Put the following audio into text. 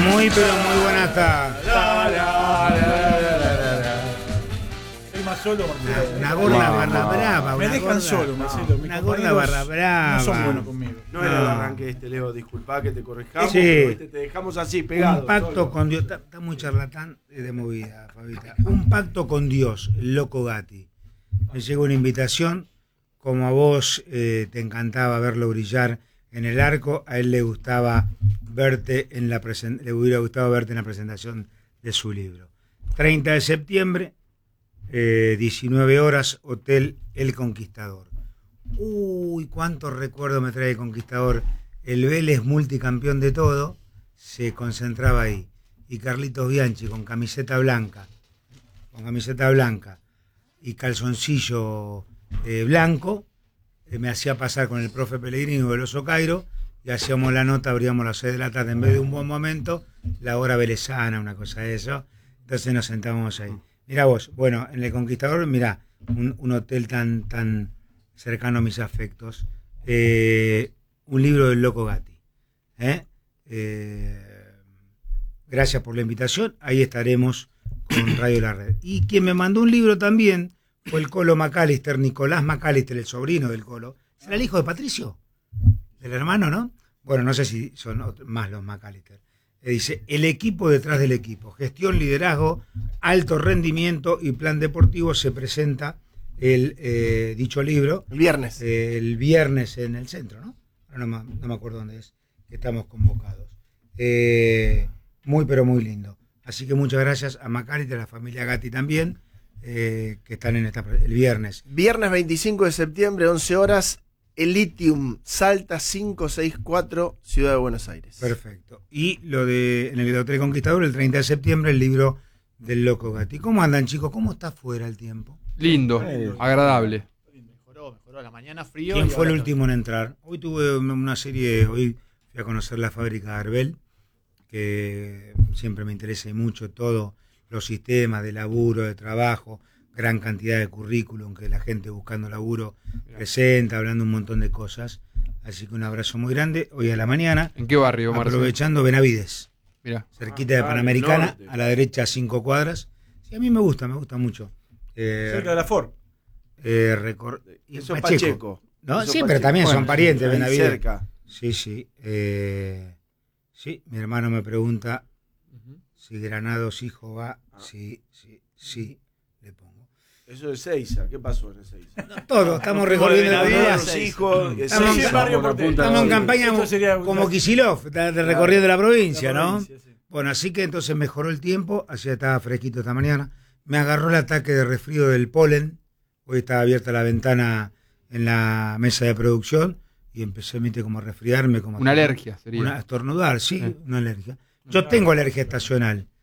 Muy pero muy buenas tardes. Soy más solo, Marcelo. Una gorda barra brava. Me una dejan gorda- solo, Marcelo. Mis Una gorda compañeros barra brava. no son buenos conmigo. No era el arranque este, Leo, disculpá que te corrijamos, Sí. pero este te dejamos así, pegado. Un pacto solo. con Dios. Está muy charlatán de movida, Fabita. Un pacto con Dios, el loco Gatti. Me llegó una invitación, como a vos te encantaba verlo brillar en el arco, a él le gustaba verte le hubiera gustado verte en la presentación de su libro. 30 de septiembre, 19 horas, Hotel El Conquistador. Uy, cuántos recuerdos me trae El Conquistador. El Vélez multicampeón de todo se concentraba ahí. Y Carlitos Bianchi con camiseta blanca y calzoncillo blanco, me hacía pasar con el profe Pellegrini o Veloso Cairo y hacíamos la nota, abríamos a las 6 de la tarde en vez de un buen momento, la hora velezana, una cosa de eso. Entonces nos sentábamos ahí. Mirá vos, bueno, en El Conquistador, mirá, un hotel tan cercano a mis afectos. Un libro del loco Gatti. Gracias por la invitación. Ahí estaremos con Radio La Red. Y quien me mandó un libro también fue el Colo McAllister, Nicolás McAllister, el sobrino del Colo. ¿Será el hijo de Patricio? Del hermano, ¿no? Bueno, no sé si son más los McAllister. Dice, el equipo detrás del equipo. Gestión, liderazgo, alto rendimiento y plan deportivo. Se presenta dicho libro. El viernes. El viernes en el centro, ¿no? Ahora no me acuerdo dónde es, que estamos convocados. Muy, pero muy lindo. Así que muchas gracias a McAllister, a la familia Gatti también, que están en el viernes. Viernes 25 de septiembre, 11 horas, el Litium, Salta 564, Ciudad de Buenos Aires. Perfecto. Y en el Hotel Conquistador, el 30 de septiembre, el libro del loco Gatti. ¿Cómo andan, chicos? ¿Cómo está fuera el tiempo? Lindo, agradable. Mejoró. La mañana frío. ¿Quién fue el último en entrar? Hoy tuve una serie, hoy fui a conocer la fábrica de Arbel, que siempre me interesa y mucho todos los sistemas de laburo, de trabajo, gran cantidad de currículum que la gente buscando laburo presenta, hablando un montón de cosas. Así que un abrazo muy grande. Hoy a la mañana. ¿En qué barrio, Marcelo? Aprovechando Benavides. Mirá. Cerquita de Panamericana, a la derecha 5 cuadras. Sí, a mí me gusta mucho. Cerca de la Ford. Eso es Pacheco. ¿No? Eso Sí, Pacheco. pero también son Bueno, parientes, ahí Benavides. cerca. Sí. Sí, mi hermano me pregunta si Granados hijo va. Sí, le pongo. Eso es Seiza. ¿Qué pasó en Seiza? Todo, estamos recorriendo la vida. Los hijos. Estamos en campaña como Kicillof, de recorriendo la provincia, ¿no? Sí. Bueno, así que entonces mejoró el tiempo, así estaba fresquito esta mañana. Me agarró el ataque de resfrío del polen. Hoy estaba abierta la ventana en la mesa de producción y empecé como a resfriarme. Una alergia sería. A estornudar, sí, una alergia. Yo tengo alergia estacional.